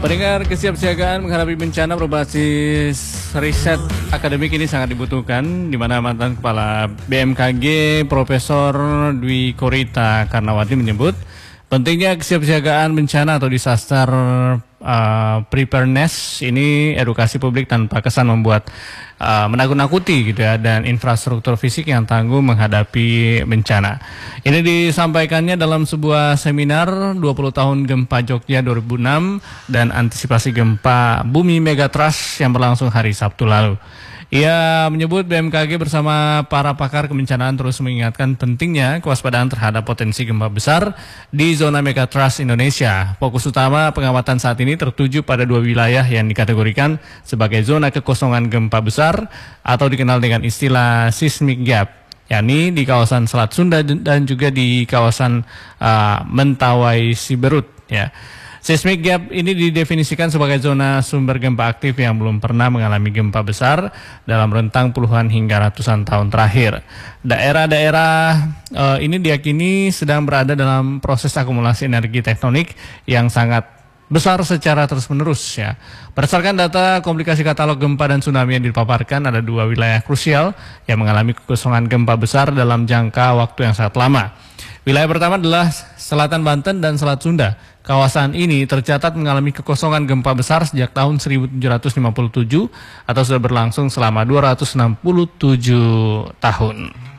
Pendengar, kesiapsiagaan menghadapi bencana berbasis riset akademik ini sangat dibutuhkan, di mana mantan Kepala BMKG Profesor Dwi Korita Karnawati menyebut pentingnya kesiapsiagaan bencana atau disaster preparedness ini edukasi publik tanpa kesan membuat menakut-nakuti gitu ya, dan infrastruktur fisik yang tangguh menghadapi bencana. Ini disampaikannya dalam sebuah seminar 20 tahun gempa Jogja 2006 dan antisipasi gempa bumi Megatrust yang berlangsung hari Sabtu lalu. Ia menyebut BMKG bersama para pakar kebencanaan terus mengingatkan pentingnya kewaspadaan terhadap potensi gempa besar di zona Megatrust Indonesia. Fokus utama pengamatan saat ini tertuju pada dua wilayah yang dikategorikan sebagai zona kekosongan gempa besar atau dikenal dengan istilah seismic gap, yakni di kawasan Selat Sunda dan juga di kawasan Mentawai Siberut. Ya. Seismic gap ini didefinisikan sebagai zona sumber gempa aktif yang belum pernah mengalami gempa besar dalam rentang puluhan hingga ratusan tahun terakhir. Daerah-daerah ini diyakini sedang berada dalam proses akumulasi energi tektonik yang sangat besar secara terus-menerus ya. Berdasarkan data komplikasi katalog gempa dan tsunami yang dipaparkan, ada dua wilayah krusial yang mengalami kekosongan gempa besar dalam jangka waktu yang sangat lama. Wilayah pertama adalah Selatan Banten dan Selat Sunda. Kawasan ini tercatat mengalami kekosongan gempa besar sejak tahun 1757 atau sudah berlangsung selama 267 tahun.